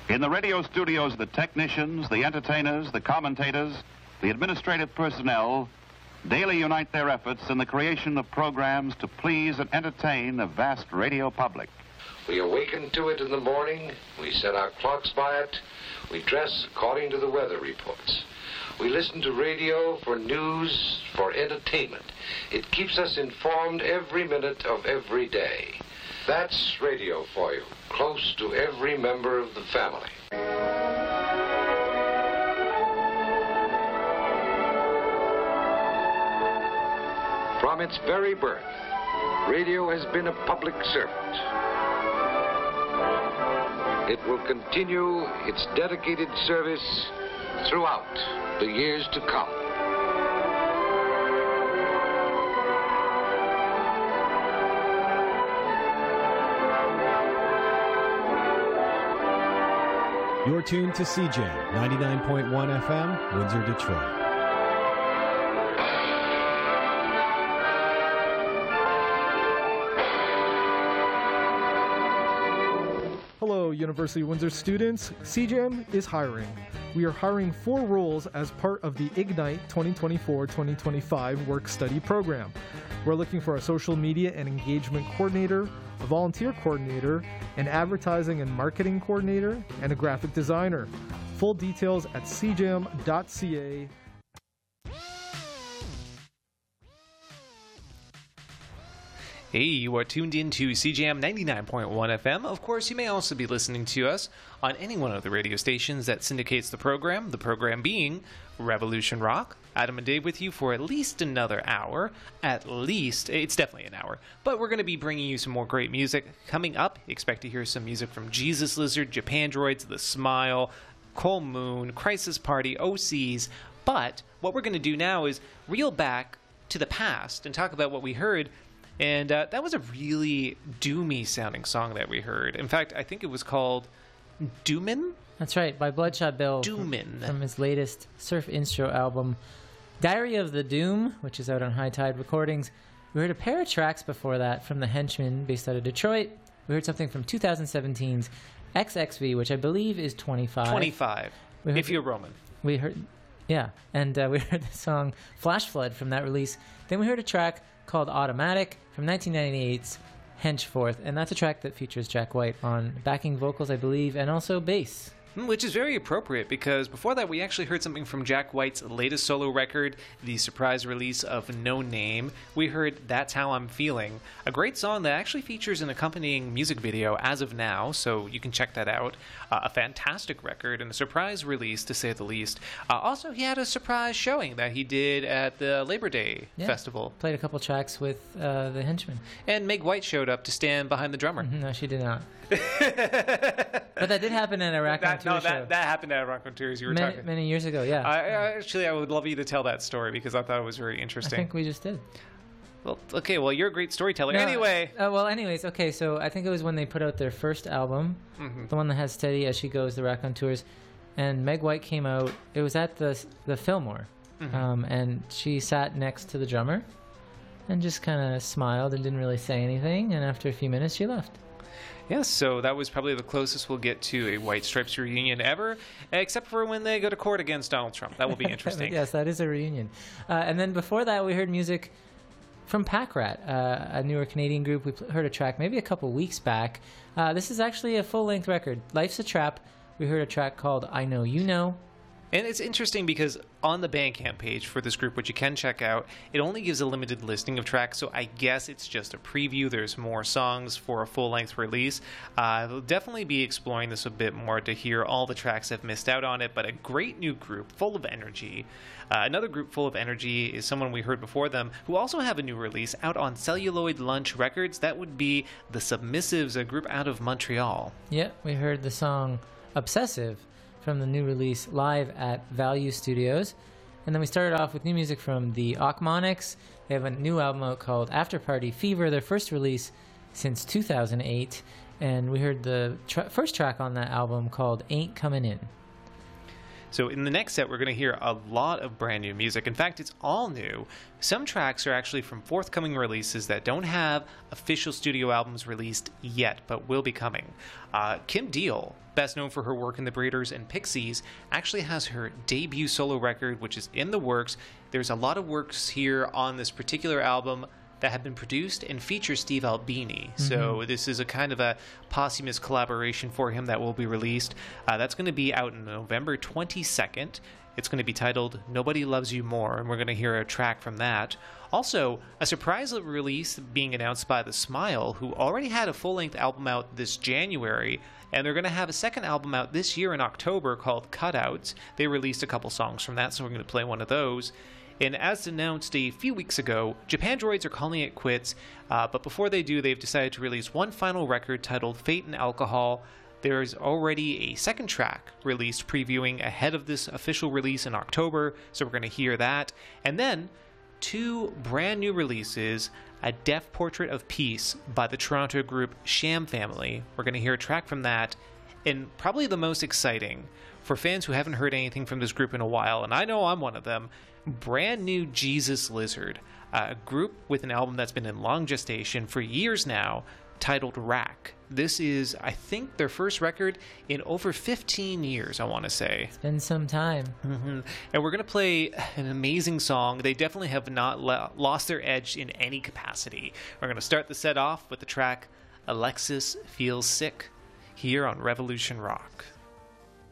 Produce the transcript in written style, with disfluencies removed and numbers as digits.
In the radio studios, the technicians, the entertainers, the commentators, the administrative personnel daily unite their efforts in the creation of programs to please and entertain a vast radio public. We awaken to it in the morning, we set our clocks by it, we dress according to the weather reports. We listen to radio for news, for entertainment. It keeps us informed every minute of every day. That's radio for you, close to every member of the family. From its very birth, radio has been a public servant. It will continue its dedicated service throughout the years to come. You're tuned to CJAM 99.1 FM, Windsor, Detroit. Hello, University of Windsor students. CJAM is hiring. We are hiring 4 roles as part of the Ignite 2024-2025 work study program. We're looking for a social media and engagement coordinator, a volunteer coordinator, an advertising and marketing coordinator, and a graphic designer. Full details at cjam.ca. Hey, you are tuned in to CJAM 99.1 FM. Of course, you may also be listening to us on any one of the radio stations that syndicates the program being Revolution Rock. Adam and Dave with you for at least another hour. At least, it's definitely an hour. But we're going to be bringing you some more great music. Coming up, expect to hear some music from Jesus Lizard, Japandroids, The Smile, Cole Moon, Crisis Party, OCs. But what we're going to do now is reel back to the past and talk about what we heard. And that was a really doomy sounding song that we heard. In fact, I think it was called Doomin'? That's right, by Bloodshot Bill. Doomin'. From his latest Surf Instro album, Diary of the Doom, which is out on High Tide Recordings. We heard a pair of tracks before that from The Henchmen, based out of Detroit. We heard something from 2017's XXV, which I believe is 25. 25, if you're Roman. We heard, yeah, and we heard the song Flash Flood from that release. Then we heard a track called Automatic from 1998's Henceforth, and that's a track that features Jack White on backing vocals, I believe, and also bass. Which is very appropriate, because before that we actually heard something from Jack White's latest solo record, the surprise release of No Name. We heard That's How I'm Feeling, a great song that actually features an accompanying music video as of now, so you can check that out. A fantastic record and a surprise release, to say the least. Also, he had a surprise showing that he did at the Labor Day Festival. Played a couple tracks with the Henchmen. And Meg White showed up to stand behind the drummer. No, she did not. But that did happen in a Raconteur show. That happened at Raconteur, as you were talking. Many years ago, yeah. I would love you to tell that story, because I thought it was very interesting. I think we just did. Well, okay, well, you're a great storyteller. No, anyway. Anyways, okay, so I think it was when they put out their first album, the one that has Steady As She Goes, the Raconteurs, and Meg White came out. It was at the Fillmore, and she sat next to the drummer and just kind of smiled and didn't really say anything, and after a few minutes, she left. Yes, so that was probably the closest we'll get to a White Stripes reunion ever, except for when they go to court against Donald Trump. That will be interesting. Yes, that is a reunion. And then before that, we heard music from Pack Rat, a newer Canadian group. We heard a track maybe a couple weeks back. This is actually a full-length record. Life's a Trap. We heard a track called I Know You Know. And it's interesting because on the Bandcamp page for this group, which you can check out, it only gives a limited listing of tracks, so I guess it's just a preview. There's more songs for a full-length release. They'll definitely be exploring this a bit more to hear all the tracks I've missed out on it, but a great new group full of energy. Another group full of energy is someone we heard before them, who also have a new release out on Celluloid Lunch Records. That would be The Submissives, a group out of Montreal. Yeah, we heard the song Obsessive from the new release live at Value Studios. And then we started off with new music from the Ochmonics. They have a new album out called After Party Fever, their first release since 2008. And we heard the first track on that album called Ain't Comin' In. So in the next set, we're going to hear a lot of brand new music. In fact, it's all new. Some tracks are actually from forthcoming releases that don't have official studio albums released yet, but will be coming. Kim Deal, best known for her work in The Breeders and Pixies, actually has her debut solo record, which is in the works. There's a lot of works here on this particular album that have been produced and feature Steve Albini. So this is a kind of a posthumous collaboration for him that will be released. That's going to be out on November 22nd. It's going to be titled Nobody Loves You More, and we're going to hear a track from that. Also, a surprise release being announced by The Smile, who already had a full-length album out this January, and they're going to have a second album out this year in October called Cutouts. They released a couple songs from that, so we're going to play one of those. And as announced a few weeks ago, Japandroids are calling it quits, but before they do, they've decided to release one final record titled Fate and Alcohol. There's already a second track released previewing ahead of this official release in October, so we're going to hear that. And then 2 brand new releases, A Deaf Portrait of Peace by the Toronto group Sham Family. We're going to hear a track from that, and probably the most exciting, for fans who haven't heard anything from this group in a while, and I know I'm one of them, brand new Jesus Lizard, a group with an album that's been in long gestation for years now, titled Rack. This is, I think, their first record in over 15 years, I want to say. It's been some time. And we're going to play an amazing song. They definitely have not lost their edge in any capacity. We're going to start the set off with the track Alexis Feels Sick here on Revolution Rock.